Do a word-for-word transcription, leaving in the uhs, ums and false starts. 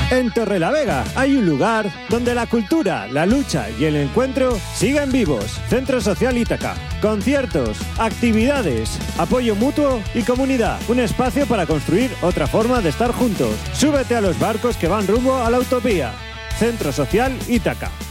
En Torrelavega hay un lugar donde la cultura, la lucha y el encuentro siguen vivos. Centro Social Ítaca. Conciertos, actividades, apoyo mutuo y comunidad. Un espacio para construir otra forma de estar juntos. Súbete a los barcos que van rumbo a la utopía. Centro Social Ítaca.